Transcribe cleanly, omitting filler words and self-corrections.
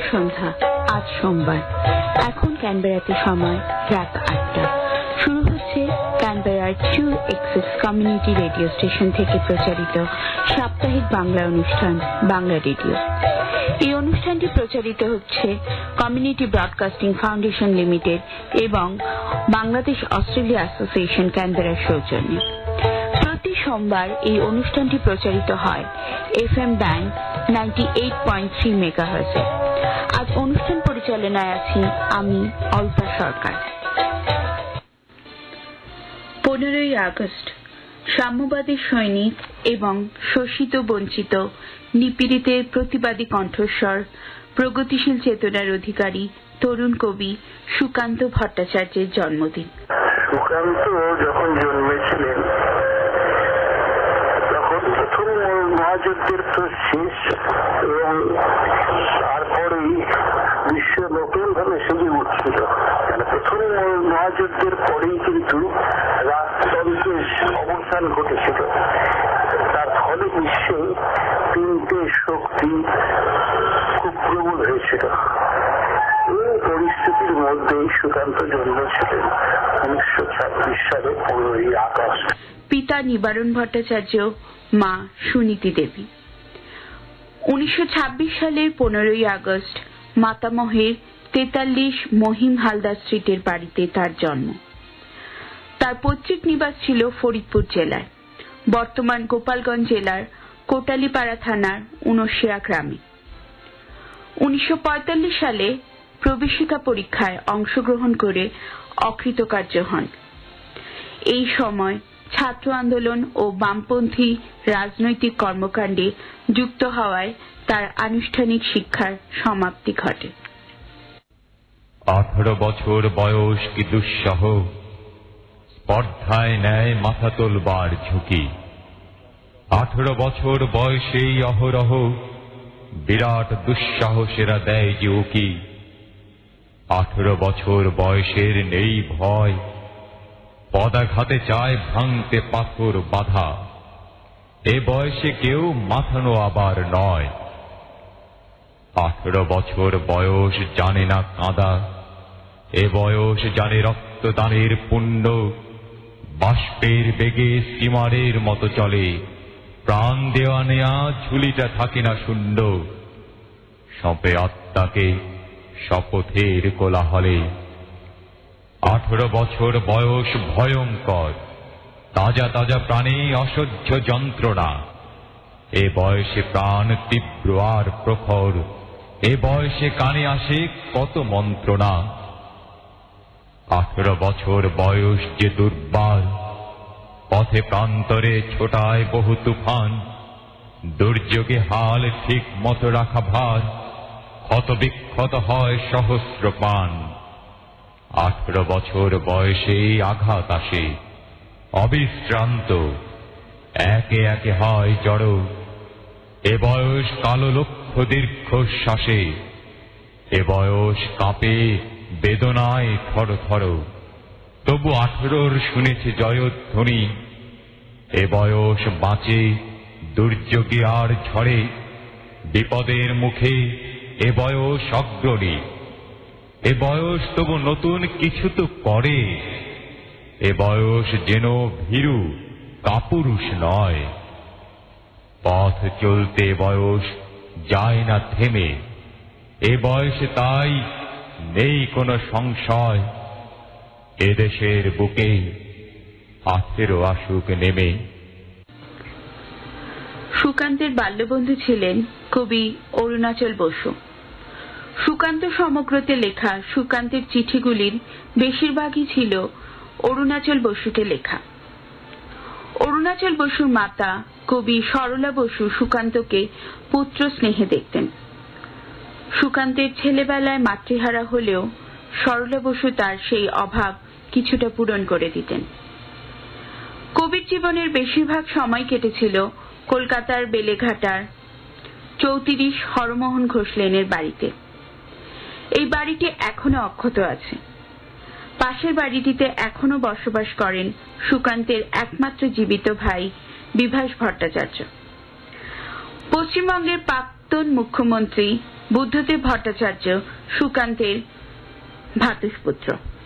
সন্ধ্যা, আজ সোমবার। এখন ক্যানবেরাতে সময় রাত ৮টা। শুরু হচ্ছে ক্যানবেরার true access community radio station থেকে প্রচারিত সাপ্তাহিক বাংলা অনুষ্ঠান বাংলা রেডিও। এই অনুষ্ঠানটি প্রচারিত হচ্ছে কমিউনিটি ব্রডকাস্টিং ফাউন্ডেশন লিমিটেড এবং বাংলাদেশ অস্ট্রেলিয়া অ্যাসোসিয়েশন ক্যানবেরার সৌজন্যে। প্রতি সোমবার এই অনুষ্ঠানটি প্রচারিত হয় FM ব্যান্ড 98.3 মেগাহার্টজে। আজ অনুষ্ঠান পরিচালনায় আছি আমি অল্পা সরকার। 15ই আগস্ট সাম্যবাদী সৈনিক এবং শোষিত বঞ্চিত নিপীড়িতের প্রতিবাদী কণ্ঠস্বর, প্রগতিশীল চেতনার অধিকারী তরুণ কবি সুকান্ত ভট্টাচার্যের জন্মদিন। সুকান্ত যখন জন্মেছিলেন তখন প্রথম মহাযুদ্ধের তো শেষ এবং তারপরেই বিশ্ব নতুন ভাবে সেজে উঠছিল। প্রথম মহাযুদ্ধের পরেই কিন্তু রাজতন্ত্রের অবসান ঘটেছিল। তার ফলে বিশ্বে তিনটে শক্তি খুব প্রবল হয়েছিল। এই পরিস্থিতির মধ্যেই সুকান্ত জন্মেছিলেন 1926 সালে 15ই আগস্ট। পিতা নিবারণ ভট্টাচার্য, মা সুনীতি দেবী। 1926 সালের 15ই আগস্ট মাতামহের 43 মহিম হালদার স্ট্রিটের বাড়িতে তার জন্ম। তার পৈতৃক নিবাস ছিল ফরিদপুর জেলায়, বর্তমান গোপালগঞ্জ জেলার কোটালীপাড়া থানার উনশিয়া গ্রামে। 1945 সালে প্রবেশিকা পরীক্ষায় অংশগ্রহণ করে অকৃতকার্য হন। এই সময় ছাত্র আন্দোলন ও বামপন্থী রাজনৈতিক কর্মকাণ্ডে যুক্ত হওয়ায় তার আনুষ্ঠানিক শিক্ষার সমাপ্তি ঘটে। 18 বছর বয়স কি দুঃসহ, স্পর্ধায় নেয় মাথা তোলবার ঝুঁকি। 18 বছর বয়সেই অহরহ বিরাট দুঃসাহসেরা দেয় যে উকি। 18 বছর বয়সের নেই ভয়, পদাঘাতে চায় ভাঙতে পাথর বাধা। এ বয়সে কেউ মাথানো আবার নয়। 18 বছর বয়স জানে না কাঁদা, এ বয়স জানে রক্তদানের পুণ্য। বাষ্পের বেগে স্টিমারের মতো চলে, প্রাণ দেওয়া নেয়া ঝুলিটা থাকে না শূন্য। সঁপে আত্মাকে শপথের কোলাহলে। 18 বছর বয়স ভয়ঙ্কর, তাজা তাজা প্রাণে অসহ্য যন্ত্রণা। এ বয়সে প্রাণ তীব্র আর প্রখর, এ বয়সে কানে আসে কত মন্ত্রণা। 18 বছর বয়স যে দুর্বার, পথে প্রান্তরে ছোটায় বহু তুফান। দুর্যোগে হাল ঠিক মতো রাখা ভার, ক্ষত বিক্ষত হয় সহস্র প্রাণ। 18 বছর বয়সে আঘাত আসে অবিশ্রান্ত, একে একে হয় জড়। এ বয়স কালো লক্ষ দীর্ঘশ্বাসে, এ বয়স কাঁপে বেদনায় থর থর। তবু 18 শুনেছে জয়ধ্বনি। এ বয়স বাঁচে দুর্যোগে আর ঝড়ে, বিপদের মুখে এ বয়স অগ্রণী। এ বয়স তবু নতুন কিছু তো করে, এ বয়স যেন ভীরু কাপুরুষ নয়। পথ চলতে বয়স যায় না থেমে, এ বয়সে তাই নেই কোনো সংশয়। এদেশের বুকে 18 আসুক নেমে। সুকান্তের বাল্যবন্ধু ছিলেন কবি অরুণাচল বসু। সুকান্ত সমগ্রতে লেখা সুকান্তের চিঠিগুলির বেশিরভাগই ছিল অরুণাচল বসুকে লেখা। অরুণাচল বসুর মাতা কবি সরলা বসু সুকান্তকে পুত্র স্নেহে দেখতেন। সুকান্তের ছেলেবেলায় মাতৃহারা হলেও সরলা বসু তার সেই অভাব কিছুটা পূরণ করে দিতেন। কবির জীবনের বেশিরভাগ সময় কেটেছিল কলকাতার বেলেঘাটার 34 হরমোহন ঘোষ লেনের বাড়িতে। এই বাড়িটি এখনো অক্ষত আছে। পাশের বাড়িটিতে এখনো বসবাস করেন সুকান্তের একমাত্র জীবিত ভাই বিভাস ভট্টাচার্য। পশ্চিমবঙ্গের প্রাক্তন মুখ্যমন্ত্রী বুদ্ধদেব ভট্টাচার্য সুকান্তের ভ্রাতুষ্পুত্র।